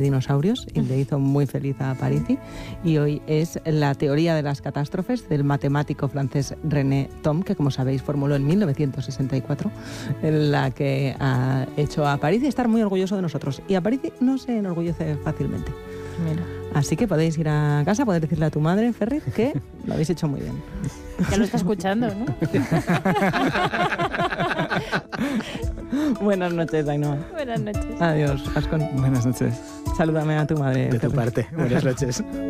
dinosaurios y le hizo muy feliz a Parisi. Y hoy es la teoría de las catástrofes del matemático francés René Thom, que como sabéis formuló en 1964, en la que ha hecho a Parisi estar muy orgulloso de nosotros. Y a Parisi no se enorgullece fácilmente. Mira. Así que podéis ir a casa, poder decirle a tu madre, Ferri, que lo habéis hecho muy bien. Ya lo está escuchando, ¿no? Buenas noches, Ainhoa. Buenas noches. Adiós, Ascon. Buenas noches. Salúdame a tu madre. De tu Ferri. parte. Buenas noches.